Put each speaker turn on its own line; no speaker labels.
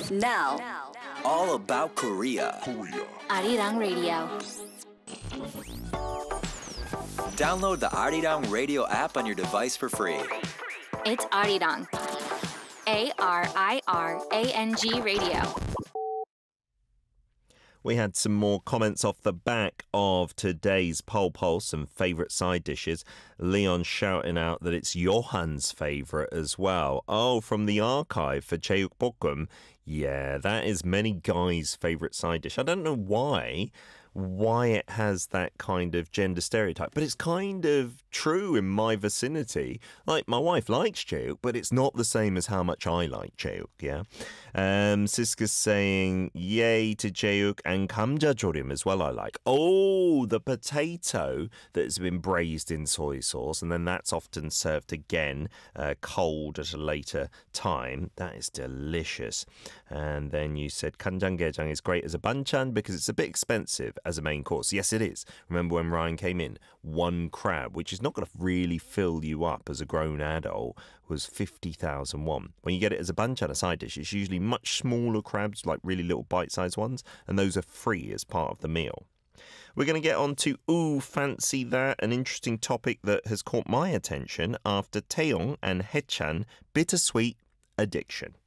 Now,
all about Korea.
Arirang Radio.
Download the Arirang Radio app on your device for free.
It's Arirang. ARIRANG Radio.
We had some more comments off the back of today's poll some favourite side dishes. Leon shouting out that it's Johan's favourite as well. Oh, from the archive for Cheukbokkum. Yeah, that is many guys' favourite side dish. I don't know why it has that kind of gender stereotype, but it's kind of true in my vicinity. Like, my wife likes cheuk, but it's not the same as how much I like cheuk, yeah? Siska's saying, yay to cheuk and kamjajorim as well I like. Oh, the potato that's been braised in soy sauce, and then that's often served again cold at a later time. That is delicious. And then you said kanjanggejang is great as a banchan because it's a bit expensive as a main course. Yes, it is. Remember when Ryan came in? One crab, which is not going to really fill you up as a grown adult, was 50,000 won. When you get it as a banchan, a side dish, it's usually much smaller crabs, like really little bite-sized ones, and those are free as part of the meal. We're going to get on to Ooh, Fancy That, an interesting topic that has caught my attention after Taeyong and Haechan bittersweet addiction.